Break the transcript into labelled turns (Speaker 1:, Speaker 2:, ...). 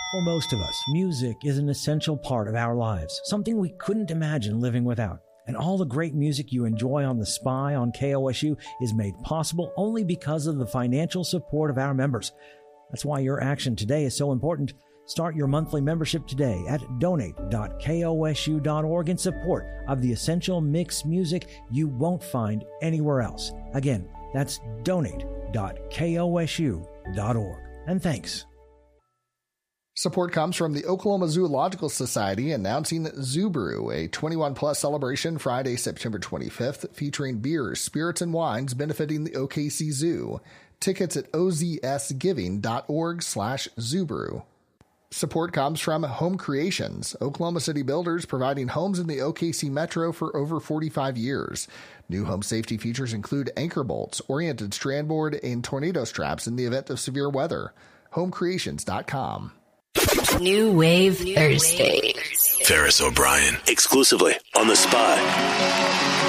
Speaker 1: For most of us, music is an essential part of our lives, something we couldn't imagine living without. And all the great music you enjoy on The Spy on KOSU is made possible only because of the financial support of our members. That's why your action today is so important. Start your monthly membership today at donate.kosu.org in support of the essential mix music you won't find anywhere else. Again, that's donate.kosu.org. And thanks.
Speaker 2: Support comes from the Oklahoma Zoological Society announcing Zoo Brew, a 21-plus celebration Friday, September 25th, featuring beers, spirits, and wines benefiting the OKC Zoo. Tickets at ozsgiving.org/zoobrew. Support comes from Home Creations, Oklahoma City builders providing homes in the OKC Metro for over 45 years. New home safety features include anchor bolts, oriented strand board, and tornado straps in the event of severe weather. HomeCreations.com.
Speaker 3: New Wave Thursdays.
Speaker 4: Ferris O'Brien, exclusively on The Spy.